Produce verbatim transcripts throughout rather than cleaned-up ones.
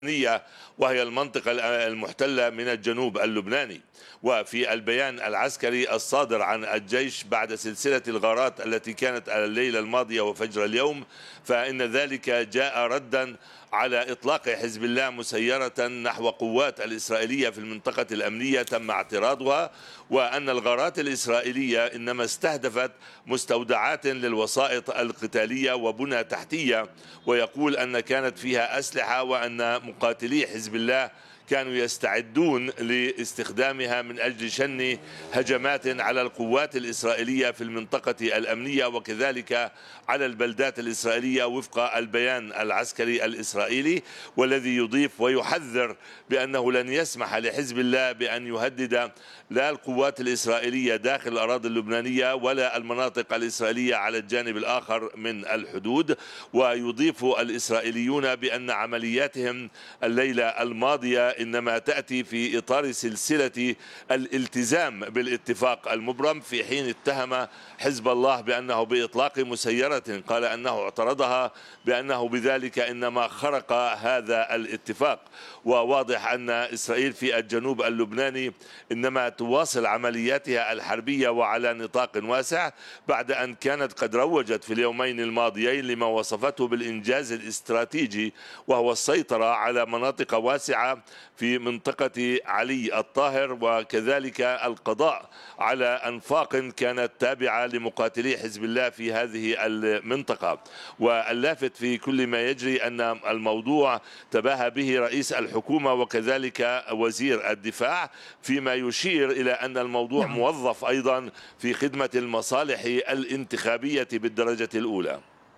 وهي المنطقة المحتلة من الجنوب اللبناني. وفي البيان العسكري الصادر عن الجيش بعد سلسلة الغارات التي كانت الليلة الماضية وفجر اليوم، فإن ذلك جاء ردا على إطلاق حزب الله مسيرة نحو قوات الإسرائيلية في المنطقة الأمنية تم اعتراضها، وأن الغارات الإسرائيلية إنما استهدفت مستودعات للوسائط القتالية وبنى تحتية، ويقول أن كانت فيها أسلحة وأن مقاتلي حزب الله كانوا يستعدون لاستخدامها من أجل شن هجمات على القوات الإسرائيلية في المنطقة الأمنية وكذلك على البلدات الإسرائيلية وفق البيان العسكري الإسرائيلي، والذي يضيف ويحذر بأنه لن يسمح لحزب الله بأن يهدد لا القوات الإسرائيلية داخل الأراضي اللبنانية ولا المناطق الإسرائيلية على الجانب الآخر من الحدود. ويضيف الإسرائيليون بأن عملياتهم الليلة الماضية إنما تأتي في إطار سلسلة الالتزام بالاتفاق المبرم، في حين اتهم حزب الله بأنه بإطلاق مسيرة قال أنه اعترضها بأنه بذلك إنما خرق هذا الاتفاق. وواضح أن إسرائيل في الجنوب اللبناني إنما تواصل عملياتها الحربية وعلى نطاق واسع بعد أن كانت قد روجت في اليومين الماضيين لما وصفته بالإنجاز الاستراتيجي، وهو السيطرة على مناطق واسعة في منطقة علي الطاهر وكذلك القضاء على أنفاق كانت تابعة لمقاتلي حزب الله في هذه المنطقة. واللافت في كل ما يجري أن الموضوع تباهى به رئيس الحكومة وكذلك وزير الدفاع، فيما يشير إلى أن الموضوع موظف أيضا في خدمة المصالح الانتخابية بالدرجة الأولى.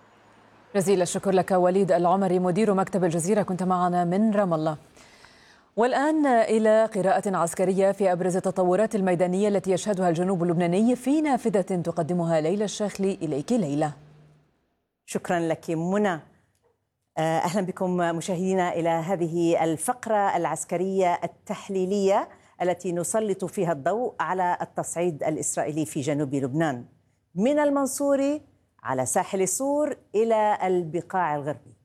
جزيل الشكر لك وليد العمري مدير مكتب الجزيرة، كنت معنا من رام الله. والآن إلى قراءة عسكرية في أبرز التطورات الميدانية التي يشهدها الجنوب اللبناني في نافذة تقدمها ليلى الشاخلي. إليك ليلى. شكرا لك منى. أهلا بكم مشاهدينا إلى هذه الفقرة العسكرية التحليلية التي نسلط فيها الضوء على التصعيد الإسرائيلي في جنوب لبنان من المنصوري على ساحل السور إلى البقاع الغربي.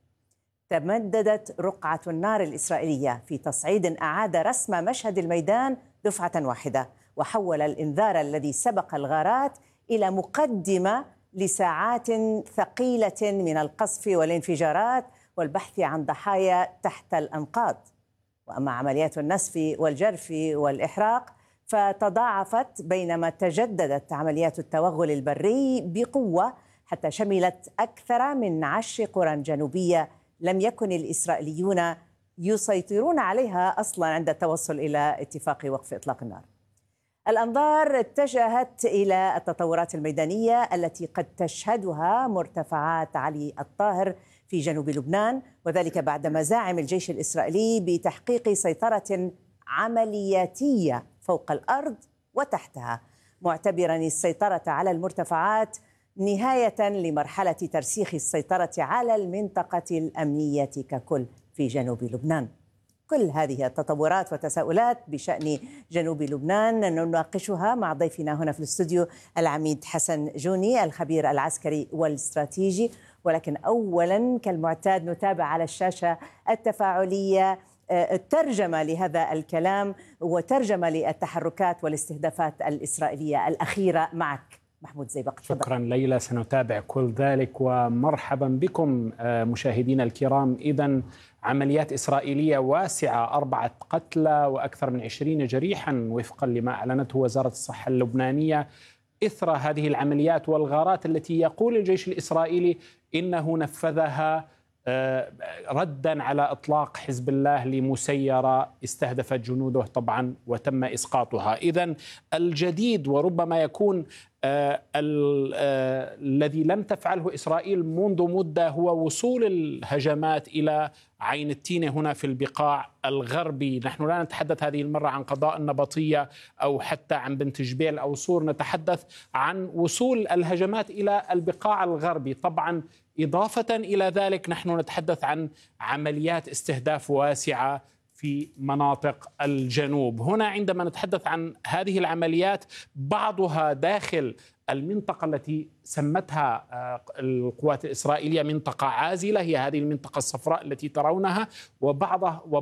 تمددت رقعة النار الإسرائيلية في تصعيد أعاد رسم مشهد الميدان دفعة واحدة، وحول الإنذار الذي سبق الغارات إلى مقدمة لساعات ثقيلة من القصف والانفجارات والبحث عن ضحايا تحت الأنقاض. وأما عمليات النسف والجرف والإحراق فتضاعفت بينما تجددت عمليات التوغل البري بقوة حتى شملت أكثر من عشر قرى جنوبية لم يكن الإسرائيليون يسيطرون عليها أصلا عند التوصل إلى اتفاق وقف إطلاق النار. الأنظار اتجهت إلى التطورات الميدانية التي قد تشهدها مرتفعات علي الطاهر في جنوب لبنان، وذلك بعد مزاعم الجيش الإسرائيلي بتحقيق سيطرة عملياتية فوق الأرض وتحتها، معتبرا السيطرة على المرتفعات نهاية لمرحلة ترسيخ السيطرة على المنطقة الأمنية ككل في جنوب لبنان. كل هذه التطورات وتساؤلات بشأن جنوب لبنان نناقشها مع ضيفنا هنا في الاستوديو العميد حسن جوني الخبير العسكري والاستراتيجي. ولكن أولا كالمعتاد نتابع على الشاشة التفاعلية الترجمة لهذا الكلام وترجمة للتحركات والاستهدافات الإسرائيلية الأخيرة معك محمود زيبق. شكرا ليلى، سنتابع كل ذلك ومرحبا بكم مشاهدينا الكرام. إذن عمليات إسرائيلية واسعة، أربعة قتلى وأكثر من عشرين جريحا وفقا لما أعلنته وزارة الصحة اللبنانية إثر هذه العمليات والغارات التي يقول الجيش الإسرائيلي إنه نفذها ردا على إطلاق حزب الله لمسيرة استهدفت جنوده طبعا وتم إسقاطها. إذن الجديد وربما يكون آه آه الذي لم تفعله إسرائيل منذ مدة هو وصول الهجمات إلى عين التينة هنا في البقاع الغربي. نحن لا نتحدث هذه المرة عن قضاء النبطية أو حتى عن بنت جبيل أو صور، نتحدث عن وصول الهجمات إلى البقاع الغربي. طبعا إضافة إلى ذلك نحن نتحدث عن عمليات استهداف واسعة في مناطق الجنوب. هنا عندما نتحدث عن هذه العمليات بعضها داخل المنطقة التي سمتها القوات الإسرائيلية منطقة عازلة، هي هذه المنطقة الصفراء التي ترونها، وبعضها